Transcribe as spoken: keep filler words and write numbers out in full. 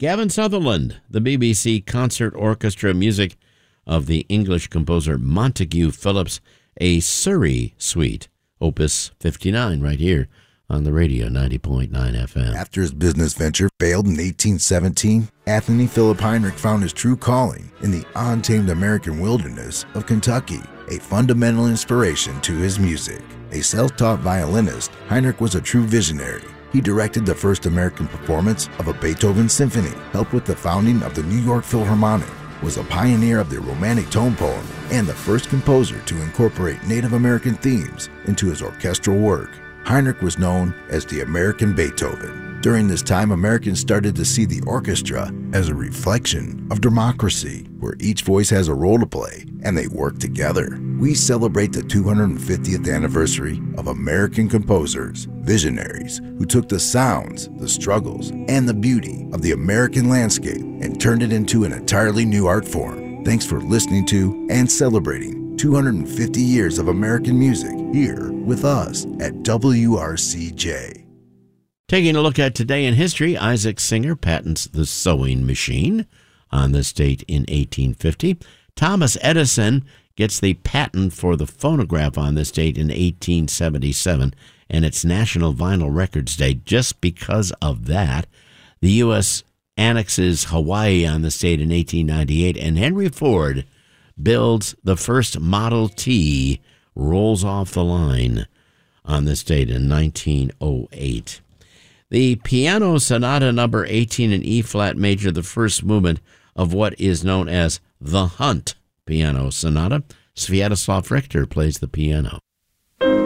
Gavin Sutherland, the B B C Concert Orchestra, music of the English composer Montague Phillips, a Surrey Suite, Opus fifty-nine, right here on the radio, ninety point nine F M. After his business venture failed in eighteen seventeen, Anthony Philip Heinrich found his true calling in the untamed American wilderness of Kentucky, a fundamental inspiration to his music. A self-taught violinist, Heinrich was a true visionary. He directed the first American performance of a Beethoven symphony, helped with the founding of the New York Philharmonic, was a pioneer of the Romantic tone poem, and the first composer to incorporate Native American themes into his orchestral work. Heinrich was known as the American Beethoven. During this time, Americans started to see the orchestra as a reflection of democracy, where each voice has a role to play and they work together. We celebrate the two hundred fiftieth anniversary of American composers, visionaries who took the sounds, the struggles, and the beauty of the American landscape and turned it into an entirely new art form. Thanks for listening to and celebrating two hundred fifty years of American music here with us at W R C J. Taking a look at today in history, Isaac Singer patents the sewing machine on this date in eighteen fifty. Thomas Edison gets the patent for the phonograph on this date in eighteen seventy-seven, and it's National Vinyl Records Day. Just because of that, the U S annexes Hawaii on this date in eighteen ninety-eight, and Henry Ford builds the first Model T, rolls off the line on this date in nineteen oh eight. The Piano Sonata number eighteen in E-flat major, the first movement of what is known as the Hunt Piano Sonata. Sviatoslav Richter plays the piano.